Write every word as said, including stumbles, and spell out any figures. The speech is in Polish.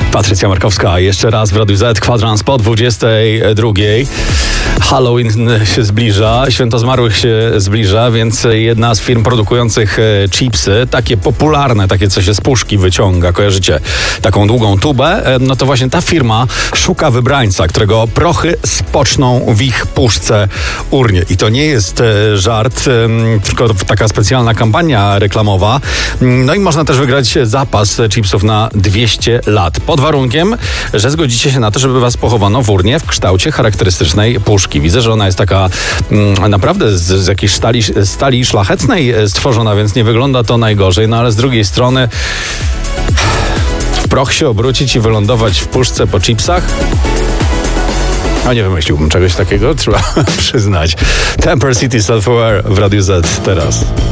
Patrycja Markowska, jeszcze raz w Radiu Z, kwadrans po dwudziestej drugiej. Halloween się zbliża, Święto Zmarłych się zbliża, więc jedna z firm produkujących chipsy, takie popularne, takie co się z puszki wyciąga, kojarzycie taką długą tubę, no to właśnie ta firma szuka wybrańca, którego prochy spoczną w ich puszce urnie. I to nie jest żart, tylko taka specjalna kampania reklamowa. No i można też wygrać zapas chipsów na dwieście lat. Pod warunkiem, że zgodzicie się na to, żeby was pochowano w urnie w kształcie charakterystycznej puszki. Widzę, że ona jest taka mm, naprawdę z, z jakiejś stali, stali szlachetnej stworzona, więc nie wygląda to najgorzej. No ale z drugiej strony w proch się obrócić i wylądować w puszce po chipsach? A nie wymyśliłbym czegoś takiego, trzeba przyznać. Temper City Self-Aware w Radiu Z teraz.